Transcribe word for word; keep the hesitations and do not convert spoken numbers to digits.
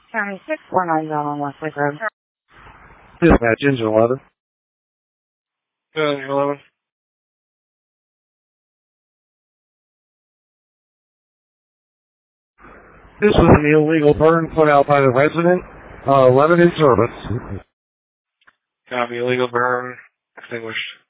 County six four nine on Westlake Road. Dispatch, engine eleven. Engine eleven. This was an illegal burn put out by the resident. Uh, eleven in service. Copy, illegal burn extinguished.